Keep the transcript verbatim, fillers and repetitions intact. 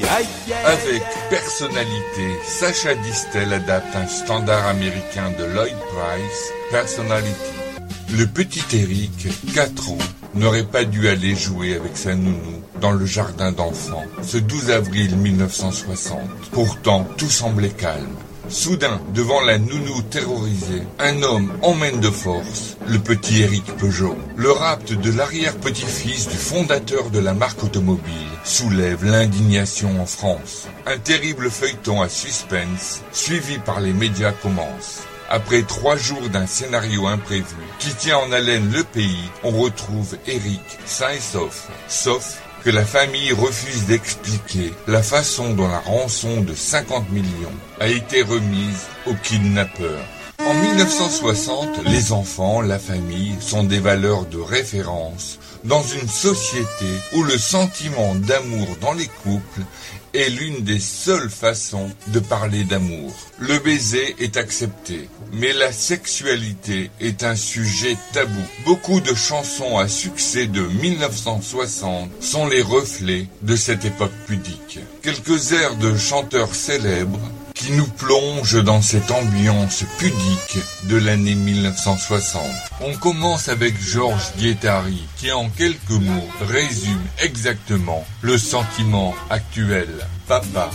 Avec personnalité, Sacha Distel adapte un standard américain de Lloyd Price, Personality. Le petit Eric, quatre ans, n'aurait pas dû aller jouer avec sa nounou dans le jardin d'enfants ce douze avril mille neuf cent soixante. Pourtant, tout semblait calme. Soudain, devant la nounou terrorisée, un homme emmène de force le petit Éric Peugeot. Le rapt de l'arrière-petit-fils du fondateur de la marque automobile soulève l'indignation en France. Un terrible feuilleton à suspense, suivi par les médias, commence. Après trois jours d'un scénario imprévu qui tient en haleine le pays, on retrouve Éric sain et sauf, sauf que la famille refuse d'expliquer la façon dont la rançon de cinquante millions a été remise aux kidnappeurs. En mille neuf cent soixante, les enfants, la famille sont des valeurs de référence dans une société où le sentiment d'amour dans les couples est l'une des seules façons de parler d'amour. Le baiser est accepté, mais la sexualité est un sujet tabou. Beaucoup de chansons à succès de mille neuf cent soixante sont les reflets de cette époque pudique. Quelques airs de chanteurs célèbres qui nous plongent dans cette ambiance pudique de l'année mille neuf cent soixante. On commence avec Georges Guettari, qui en quelques mots résume exactement le sentiment actuel. Papa,